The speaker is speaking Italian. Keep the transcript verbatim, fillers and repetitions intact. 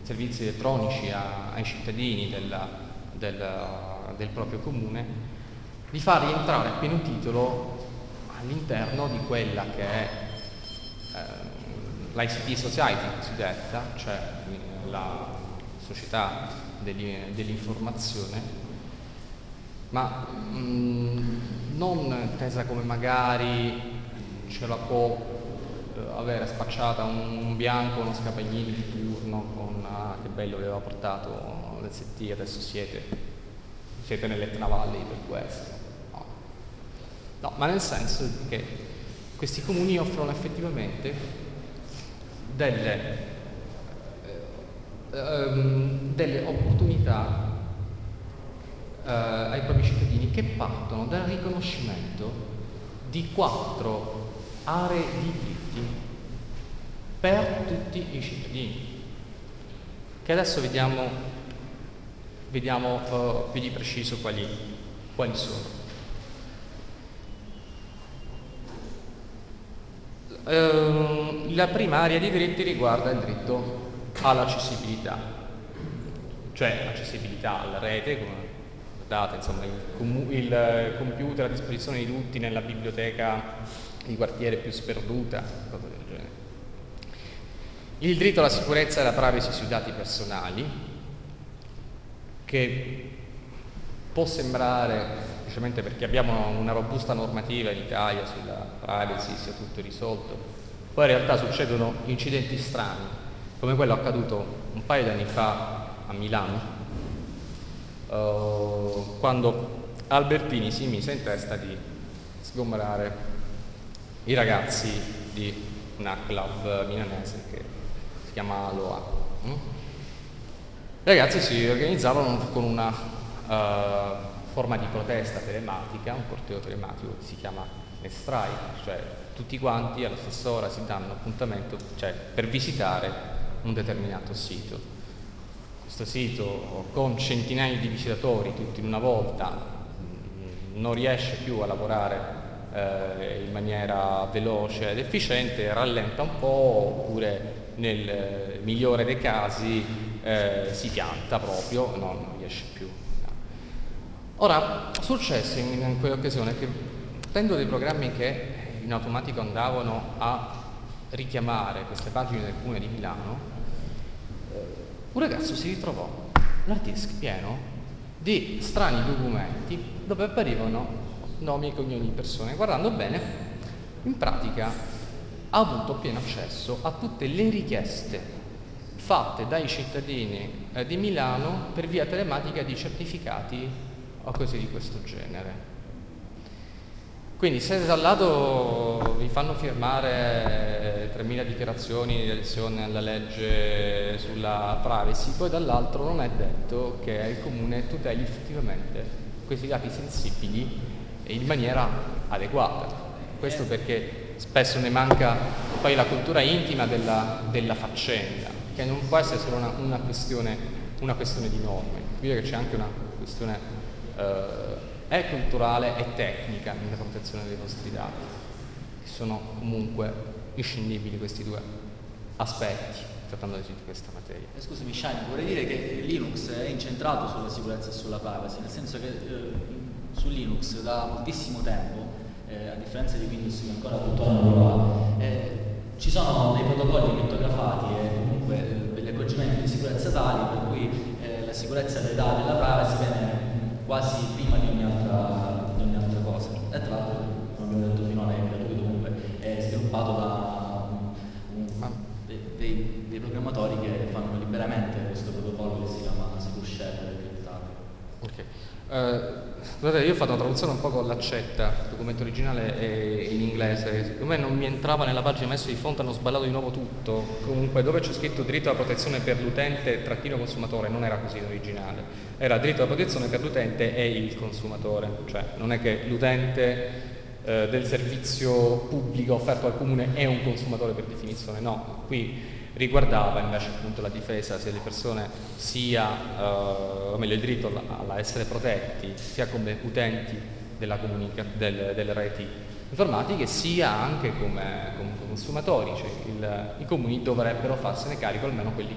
servizi elettronici a, ai cittadini della, del, del proprio comune, di far rientrare a pieno titolo all'interno di quella che è eh, l'I C T Society cosiddetta, cioè la società dell'informazione, ma mh, non intesa come magari ce la può eh, avere spacciata un, un bianco, uno scapagnini di turno con ah, che bello aveva portato l'S T, adesso siete, siete nell'Etna Valley per questo. No. No, ma nel senso che questi comuni offrono effettivamente delle, eh, ehm, delle opportunità eh, ai propri cittadini che partono dal riconoscimento di quattro aree di diritti per tutti i cittadini, che adesso vediamo, vediamo uh, più di preciso quali, quali sono. Uh, la prima area di diritti riguarda il diritto all'accessibilità, cioè l'accessibilità alla rete, come data, insomma, il, com- il computer a disposizione di tutti nella biblioteca di quartiere più sperduta, cose del genere. Il diritto alla sicurezza e alla privacy sui dati personali, che può sembrare, specialmente perché abbiamo una robusta normativa in Italia sulla privacy, sia tutto risolto, poi in realtà succedono incidenti strani, come quello accaduto un paio di anni fa a Milano, Uh, quando Albertini si mise in testa di sgombrare i ragazzi di una club milanese che si chiama Loa. Mm? I ragazzi si organizzarono con una uh, forma di protesta telematica, un corteo telematico che si chiama Strike, cioè tutti quanti alla stessa ora si danno appuntamento, cioè, per visitare un determinato sito. Questo sito con centinaia di visitatori tutti in una volta non riesce più a lavorare eh, in maniera veloce ed efficiente, rallenta un po', oppure nel migliore dei casi eh, si pianta proprio, no, non riesce più. Ora, successe in, in quell'occasione che, avendo dei programmi che in automatico andavano a richiamare queste pagine del Comune di Milano, un ragazzo si ritrovò l'hard disk pieno di strani documenti dove apparivano nomi e cognomi di persone. Guardando bene, in pratica ha avuto pieno accesso a tutte le richieste fatte dai cittadini eh, di Milano per via telematica di certificati o cose di questo genere. Quindi se da un lato vi fanno firmare tremila dichiarazioni di adesione alla legge sulla privacy, poi dall'altro non è detto che il comune tuteli effettivamente questi dati sensibili in maniera adeguata. Questo perché spesso ne manca poi la cultura intima della, della faccenda, che non può essere solo una, una, questione, una questione di norme, quindi che c'è anche una questione eh, è culturale e tecnica nella protezione dei vostri dati. Sono comunque inscindibili questi due aspetti trattando di questa materia. Eh, scusami Shine, vorrei dire che Linux è incentrato sulla sicurezza e sulla privacy, nel senso che eh, su Linux da moltissimo tempo, eh, a differenza di Windows che ancora tuttora non lo ha, eh, ci sono dei protocolli crittografati e comunque eh, degli accorgimenti di sicurezza tali per cui eh, la sicurezza dei dati e la privacy viene quasi prima di ogni altra, di ogni altra cosa. E tra l'altro, come abbiamo detto finora, è gratuito, comunque è sviluppato da un, un, dei, dei, dei programmatori che fanno liberamente questo protocollo che si chiama Secure Share criptato. Ok. Uh, guardate, io ho fatto una traduzione un po' con l'accetta, il documento originale è in inglese, secondo me non mi entrava nella pagina messo di fronte, hanno sballato di nuovo tutto. Comunque dove c'è scritto diritto alla protezione per l'utente trattino consumatore non era così in originale, era diritto alla protezione per l'utente e il consumatore, cioè non è che l'utente eh, del servizio pubblico offerto al comune è un consumatore per definizione, no, qui riguardava invece appunto la difesa sia delle persone sia, eh, o meglio il diritto alla essere protetti sia come utenti della comunica, del, delle reti informatiche sia anche come, come consumatori, cioè il, i comuni dovrebbero farsene carico almeno quelli